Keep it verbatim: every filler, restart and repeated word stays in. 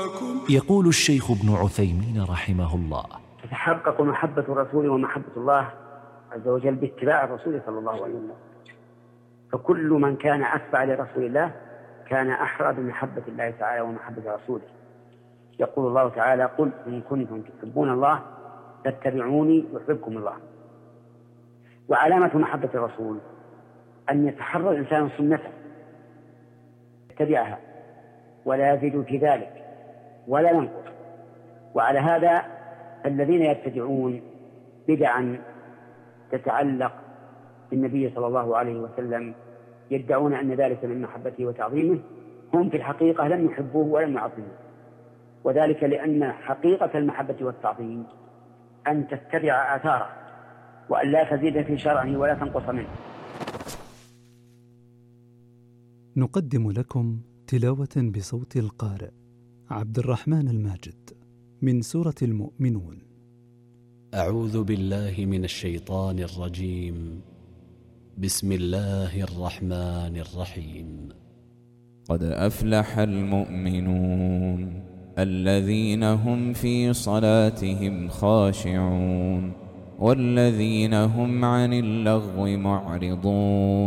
يقول الشيخ ابن عثيمين رحمه الله: تتحقق محبة الرسول ومحبة الله عز وجل باتباع الرسول صلى الله عليه وسلم، فكل من كان أتبع لرسول الله كان أحرى بمحبة الله تعالى ومحبة رسوله. يقول الله تعالى: قل إن كنتم تحبون الله فاتبعوني يحببكم الله. وعلامة محبة الرسول أن يتحرى الإنسان سنته يتبعها ولا يزيد في ذلك ولا ينقص. وعلى هذا الذين يبتدعون بدعا تتعلق بالنبي صلى الله عليه وسلم يدعون أن ذلك من محبته وتعظيمه، هم في الحقيقة لم يحبوه ولم يعظموه، وذلك لأن حقيقة المحبة والتعظيم أن تتبع آثاره وأن لا تزيد في شرعه ولا تنقص منه. نقدم لكم تلاوة بصوت القارئ عبد الرحمن الماجد من سورة المؤمنون. أعوذ بالله من الشيطان الرجيم. بسم الله الرحمن الرحيم. قد أفلح المؤمنون الذين هم في صلاتهم خاشعون والذين هم عن اللغو معرضون.